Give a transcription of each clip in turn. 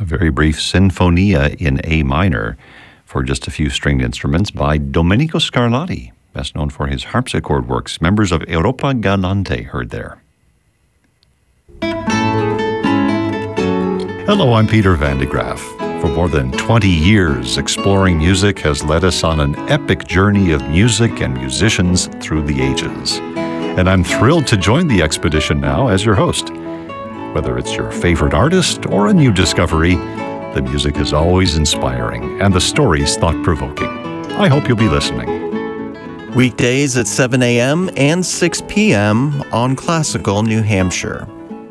very brief Sinfonia in A minor for just a few stringed instruments by Domenico Scarlatti, best known for his harpsichord works. Members of Europa Galante heard there. Hello, I'm Peter Van de Graaf. For more than 20 years, Exploring Music has led us on an epic journey of music and musicians through the ages. And I'm thrilled to join the expedition now as your host. Whether it's your favorite artist or a new discovery, the music is always inspiring and the stories thought-provoking. I hope you'll be listening. Weekdays at 7 a.m. and 6 p.m. on Classical New Hampshire.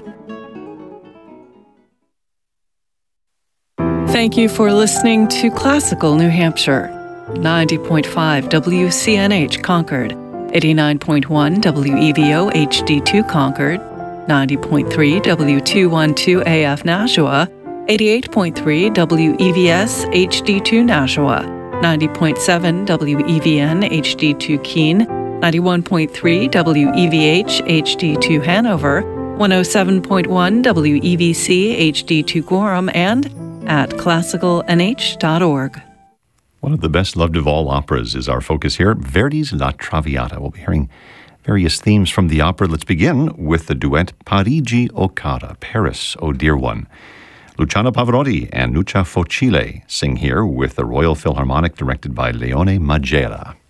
Thank you for listening to Classical New Hampshire. 90.5 WCNH Concord, 89.1 WEVO HD2 Concord, 90.3 W212 AF Nashua, 88.3 WEVS HD2 Nashua, 90.7 WEVN HD2 Keene, 91.3 WEVH HD2 Hanover, 107.1 WEVC HD2 Gorham, and at classicalnh.org. One of the best loved of all operas is our focus here, Verdi's La Traviata. We'll be hearing various themes from the opera. Let's begin with the duet Parigi o Cara, Paris, O Dear One. Luciano Pavarotti and Nuccia Focile sing here with the Royal Philharmonic directed by Leone Magera.